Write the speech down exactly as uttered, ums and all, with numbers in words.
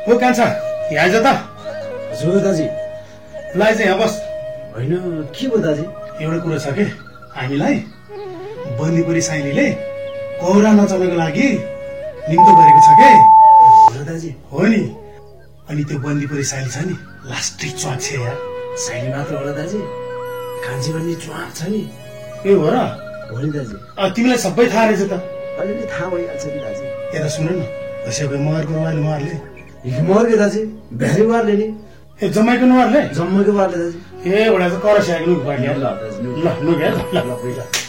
ओ कान्छा यहाँ आइज त। हजुर दाजी। लाई चाहिँ यहाँ बस। होइन के भयो दाजी? एउटा कुरा छ के, हामीलाई बन्दीपुरी साइलीले कौरा नचाउनको लागि निम्तो गरेको छ के। हो दाजी? हो नि। अनि त्यो बन्दीपुरी साइली छ नि लास्टै च्वाक छ यार। साइली मात्र होला दाजी, कान्छी पनि च्वाक छ नि। ए हो र? हो नि दाजी। तिमीलाई सबै थाहा रहेछ त? अलिअलि थाहा भइहाल्छ नि दाजी। यता सुन न, कसैको मगरको रुमाले उहाँहरूले मर्गे दाजी, भ्यारी वारले नि। ए जम्माइको नुहारले? जम्माइको वारले दाजी। ए एउटा चाहिँ कर स्याग्नु भयो। ल दाजी ल नुग्या ल ल।